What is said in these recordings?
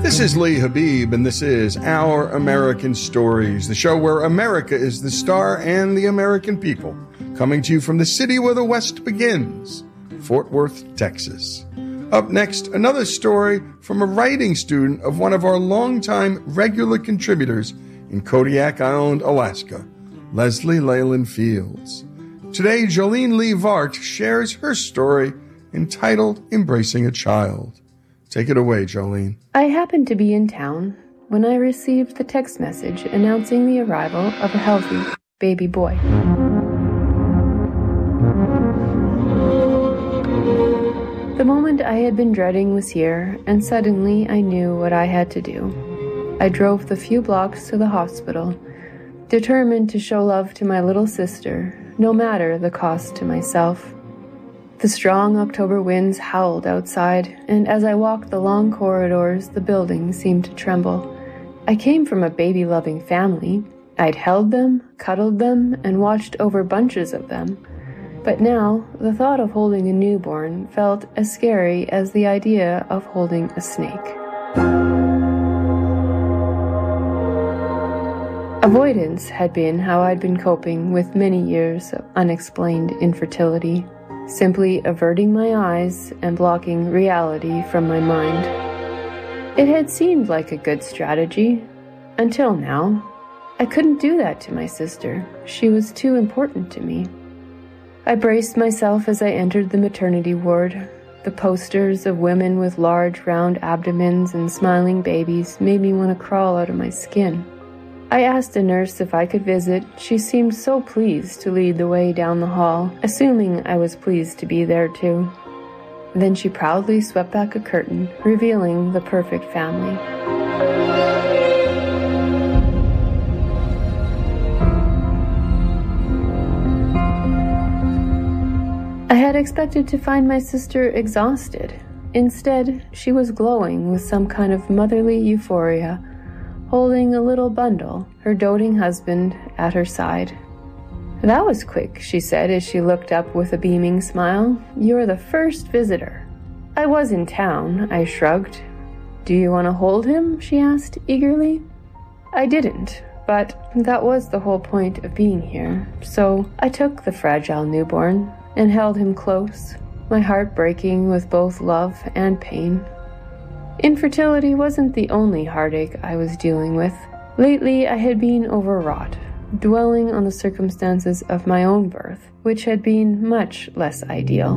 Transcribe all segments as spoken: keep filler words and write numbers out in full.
This is Lee Habib, and this is Our American Stories, the show where America is the star and the American people, coming to you from the city where the West begins, Fort Worth, Texas. Up next, another story from a writing student of one of our longtime regular contributors in Kodiak Island, Alaska, Leslie Leyland Fields. Today, Jolene Lee Vart shares her story entitled Embracing a Child. Take it away, Jolene. I happened to be in town when I received the text message announcing the arrival of a healthy baby boy. The moment I had been dreading was here, and suddenly I knew what I had to do. I drove the few blocks to the hospital, determined to show love to my little sister, no matter the cost to myself. The strong October winds howled outside, and as I walked the long corridors, the building seemed to tremble. I came from a baby-loving family. I'd held them, cuddled them, and watched over bunches of them. But now, the thought of holding a newborn felt as scary as the idea of holding a snake. Avoidance had been how I'd been coping with many years of unexplained infertility. Simply averting my eyes and blocking reality from my mind. It had seemed like a good strategy, until now. I couldn't do that to my sister. She was too important to me. I braced myself as I entered the maternity ward. The posters of women with large round abdomens and smiling babies made me want to crawl out of my skin. I asked a nurse if I could visit. She seemed so pleased to lead the way down the hall, assuming I was pleased to be there too. Then she proudly swept back a curtain, revealing the perfect family. I had expected to find my sister exhausted. Instead, she was glowing with some kind of motherly euphoria, holding a little bundle, her doting husband at her side. "That was quick," she said as she looked up with a beaming smile. "You're the first visitor." "I was in town," I shrugged. "Do you want to hold him?" she asked eagerly. I didn't, but that was the whole point of being here, so I took the fragile newborn and held him close, my heart breaking with both love and pain. Infertility wasn't the only heartache I was dealing with. Lately, I had been overwrought, dwelling on the circumstances of my own birth, which had been much less ideal.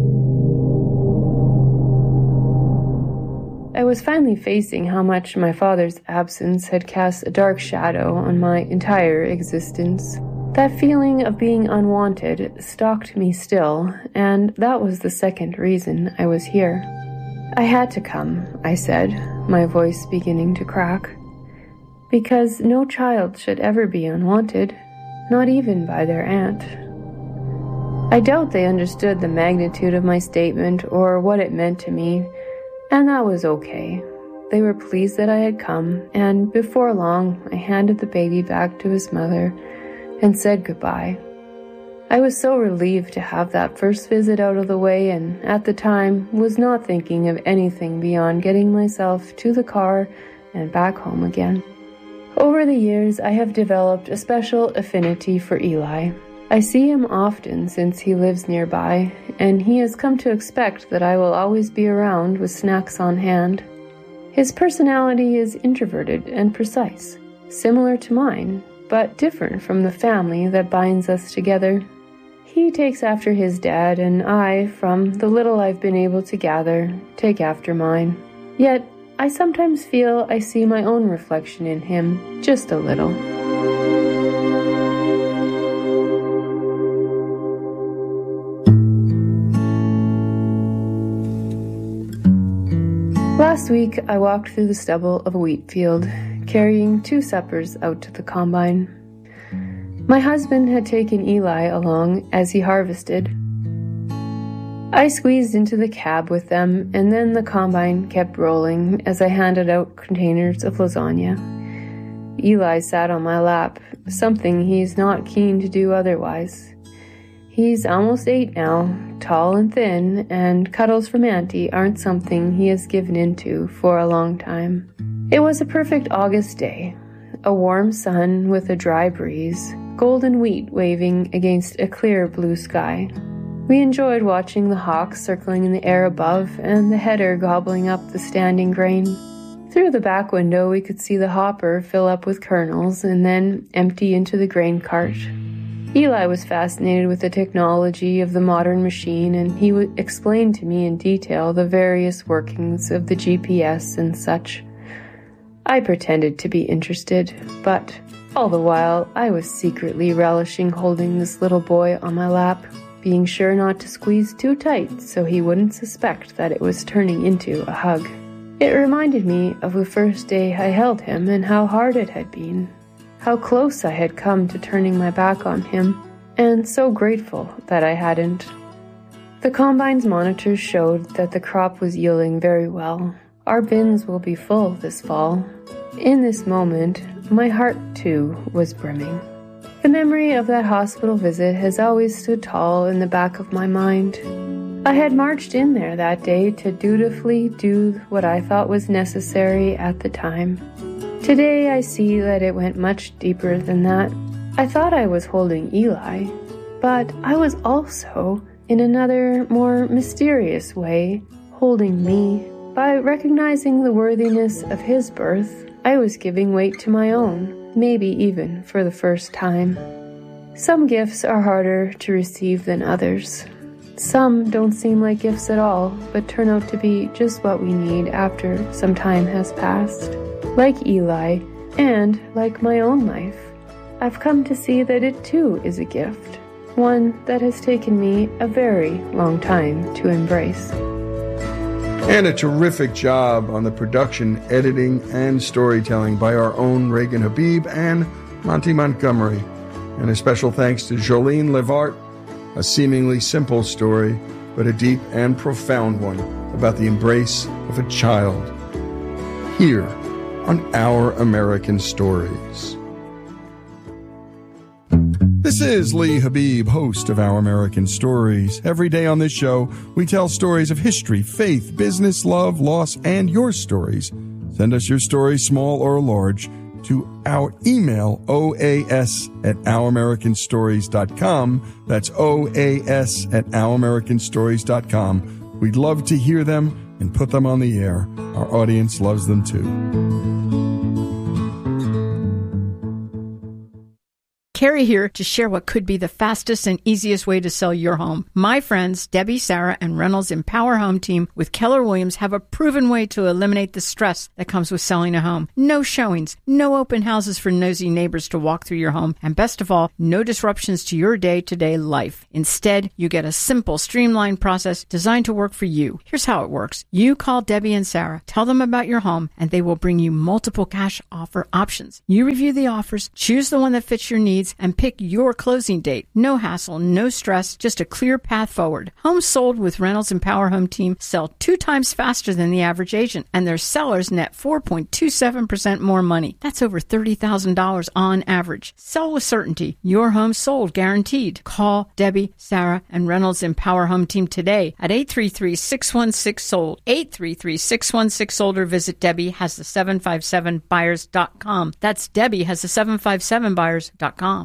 I was finally facing how much my father's absence had cast a dark shadow on my entire existence. That feeling of being unwanted stalked me still, and that was the second reason I was here. "I had to come," I said, my voice beginning to crack, "because no child should ever be unwanted, not even by their aunt." I doubt they understood the magnitude of my statement or what it meant to me, and that was okay. They were pleased that I had come, and before long I handed the baby back to his mother and said goodbye. I was so relieved to have that first visit out of the way, and at the time was not thinking of anything beyond getting myself to the car and back home again. Over the years, I have developed a special affinity for Eli. I see him often since he lives nearby, and he has come to expect that I will always be around with snacks on hand. His personality is introverted and precise, similar to mine, but different from the family that binds us together. He takes after his dad, and I, from the little I've been able to gather, take after mine. Yet, I sometimes feel I see my own reflection in him, just a little. Last week, I walked through the stubble of a wheat field, carrying two suppers out to the combine. My husband had taken Eli along as he harvested. I squeezed into the cab with them, and then the combine kept rolling as I handed out containers of lasagna. Eli sat on my lap, something he's not keen to do otherwise. He's almost eight now, tall and thin, and cuddles from Auntie aren't something he has given into for a long time. It was a perfect August day, a warm sun with a dry breeze, golden wheat waving against a clear blue sky. We enjoyed watching the hawks circling in the air above and the header gobbling up the standing grain. Through the back window we could see the hopper fill up with kernels and then empty into the grain cart. Eli was fascinated with the technology of the modern machine, and he would explain to me in detail the various workings of the G P S and such. I pretended to be interested, but all the while I was secretly relishing holding this little boy on my lap, being sure not to squeeze too tight so he wouldn't suspect that it was turning into a hug. It reminded me of the first day I held him and how hard it had been. How close I had come to turning my back on him, and so grateful that I hadn't. The combine's monitors showed that the crop was yielding very well. Our bins will be full this fall. In this moment, my heart, too, was brimming. The memory of that hospital visit has always stood tall in the back of my mind. I had marched in there that day to dutifully do what I thought was necessary at the time. Today I see that it went much deeper than that. I thought I was holding Eli, but I was also, in another, more mysterious way, holding me. By recognizing the worthiness of his birth, I was giving weight to my own, maybe even for the first time. Some gifts are harder to receive than others. Some don't seem like gifts at all, but turn out to be just what we need after some time has passed. Like Eli, and like my own life, I've come to see that it too is a gift, one that has taken me a very long time to embrace. And a terrific job on the production, editing, and storytelling by our own Reagan Habib and Monty Montgomery. And a special thanks to Jolene Levart, a seemingly simple story, but a deep and profound one about the embrace of a child. Here on Our American Stories. This is Lee Habib, host of Our American Stories. Every day on this show, we tell stories of history, faith, business, love, loss, and your stories. Send us your stories, small or large, to our email, oas at ouramericanstories.com. That's oas at ouramericanstories.com. We'd love to hear them and put them on the air. Our audience loves them too. Carrie here to share what could be the fastest and easiest way to sell your home. My friends Debbie, Sarah, and Reynolds Empower Home Team with Keller Williams have a proven way to eliminate the stress that comes with selling a home. No showings, no open houses for nosy neighbors to walk through your home, and best of all, no disruptions to your day-to-day life. Instead, you get a simple, streamlined process designed to work for you. Here's how it works. You call Debbie and Sarah, tell them about your home, and they will bring you multiple cash offer options. You review the offers, choose the one that fits your needs, and pick your closing date. No hassle, no stress, just a clear path forward. Homes sold with Reynolds Empower Home Team sell two times faster than the average agent, and their sellers net four point two seven percent more money. That's over thirty thousand dollars on average. Sell with certainty. Your home sold guaranteed. Call Debbie, Sarah, and Reynolds Empower Home Team today at eight three three, six one six, sold. eight three three, six one six, sold, or visit Debbie has the seven five seven buyers dot com. That's Debbie has the seven five seven buyers dot com.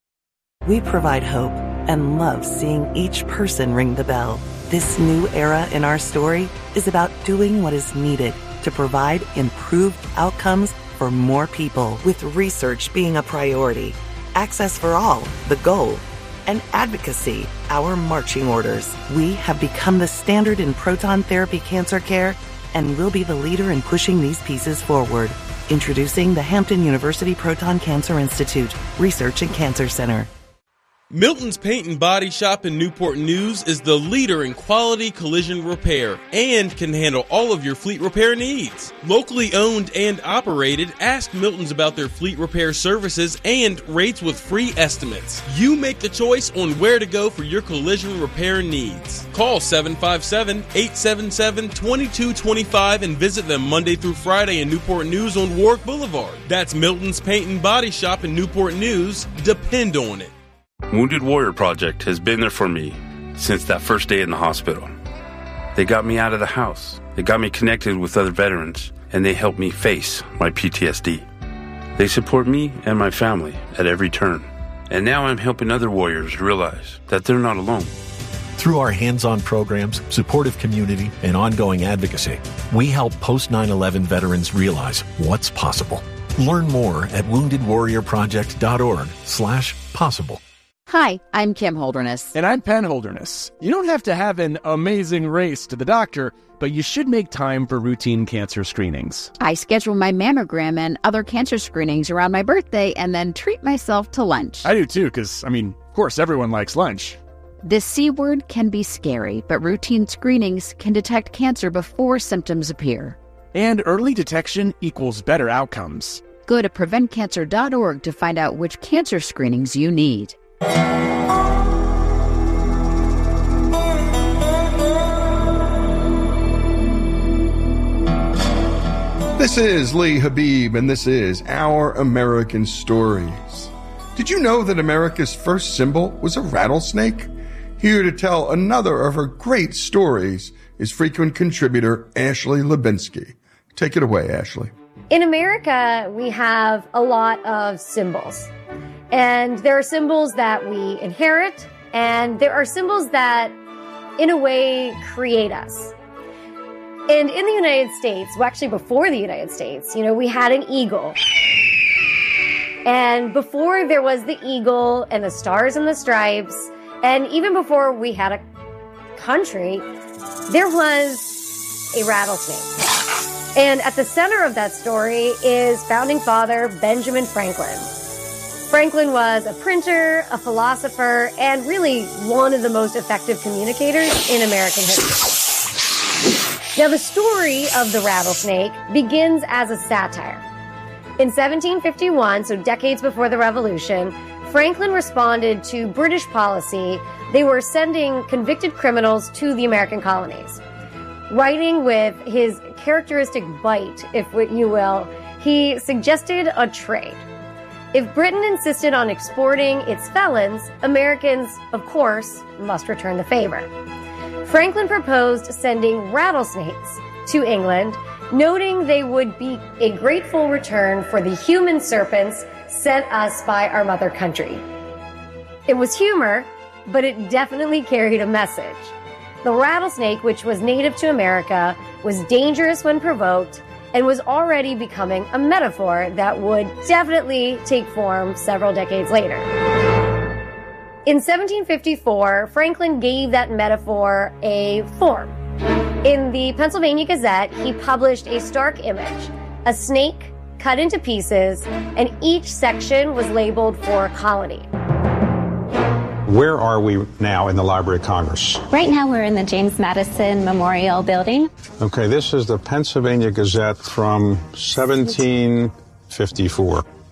We provide hope and love seeing each person ring the bell. This new era in our story is about doing what is needed to provide improved outcomes for more people, with research being a priority, access for all, the goal, and advocacy, our marching orders. We have become the standard in proton therapy cancer care and will be the leader in pushing these pieces forward. Introducing the Hampton University Proton Cancer Institute Research and Cancer Center. Milton's Paint and Body Shop in Newport News is the leader in quality collision repair and can handle all of your fleet repair needs. Locally owned and operated, ask Milton's about their fleet repair services and rates with free estimates. You make the choice on where to go for your collision repair needs. Call seven five seven, eight seven seven, two two two five and visit them Monday through Friday in Newport News on Warwick Boulevard. That's Milton's Paint and Body Shop in Newport News. Depend on it. Wounded Warrior Project has been there for me since that first day in the hospital. They got me out of the house. They got me connected with other veterans, and they helped me face my P T S D. They support me and my family at every turn. And now I'm helping other warriors realize that they're not alone. Through our hands-on programs, supportive community, and ongoing advocacy, we help post nine eleven veterans realize what's possible. Learn more at wounded warrior project dot org slash possible. Hi, I'm Kim Holderness. And I'm Penn Holderness. You don't have to have an amazing race to the doctor, but you should make time for routine cancer screenings. I schedule my mammogram and other cancer screenings around my birthday and then treat myself to lunch. I do too, because, I mean, of course, everyone likes lunch. This C word can be scary, but routine screenings can detect cancer before symptoms appear. And early detection equals better outcomes. Go to prevent cancer dot org to find out which cancer screenings you need. This is Lee Habib, and this is Our American Stories. Did you know that America's first symbol was a rattlesnake? Here to tell another of her great stories is frequent contributor Ashley Lubinsky. Take it away, Ashley. In America, we have a lot of symbols. And there are symbols that we inherit, and there are symbols that, in a way, create us. And in the United States, well, actually before the United States, you know, we had an eagle. And before there was the eagle and the stars and the stripes, and even before we had a country, there was a rattlesnake. And at the center of that story is founding father Benjamin Franklin. Franklin was a printer, a philosopher, and really one of the most effective communicators in American history. Now, the story of the rattlesnake begins as a satire. In seventeen fifty-one, so decades before the Revolution, Franklin responded to British policy. They were sending convicted criminals to the American colonies. Writing with his characteristic bite, if you will, he suggested a trade. If Britain insisted on exporting its felons, Americans, of course, must return the favor. Franklin proposed sending rattlesnakes to England, noting they would be a grateful return for the human serpents sent us by our mother country. It was humor, but it definitely carried a message. The rattlesnake, which was native to America, was dangerous when provoked, and was already becoming a metaphor that would definitely take form several decades later. In seventeen fifty-four, Franklin gave that metaphor a form. In the Pennsylvania Gazette, he published a stark image, a snake cut into pieces, and each section was labeled for a colony. Where are we now in the Library of Congress? Right now we're in the James Madison Memorial Building. Okay, this is the Pennsylvania Gazette from seventeen fifty-four.